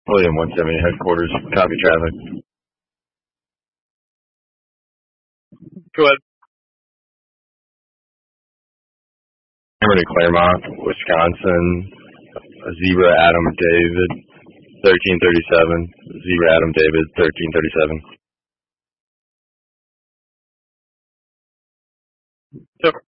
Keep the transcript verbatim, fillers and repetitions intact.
William one seventy headquarters, copy traffic. Go ahead. Hammer to Claremont, Wisconsin, Zebra Adam David, thirteen thirty-seven, Zebra Adam David, thirteen thirty-seven. Yep.